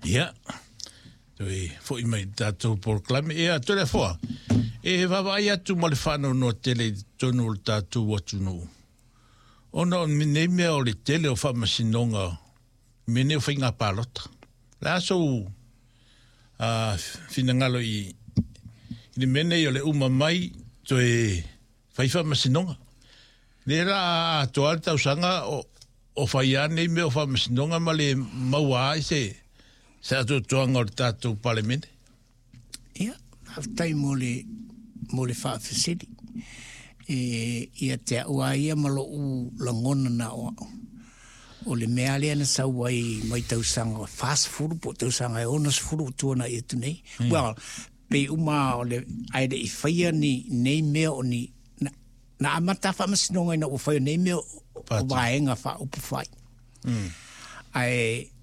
Ia. Toi, fo I mai tātou proklame. Ia, toi le fua. E wawai atu mo le whanau no tele tonu o tātou watu no. Ono mine mea o le tele o whamasinonga. Mene o whainga pālota. La so finangalo I le mene o le uma mai toi whaifa masinonga. Le ra to alta usanga o whaiane me o whamasinonga ma le maua se sa to toanga o tātou parlemene. Ia, haftai mo le whaafisiri. Ia te aua ia malo u langona na o le mea lea na sau mai tausanga fast food po tausanga e onas furu tuana I atu nei. Well, pe uma o le aere I whaia ni nei mea o ni na amata whamasinonga ina o whaia nei mea o waenga wha upu whai. Ai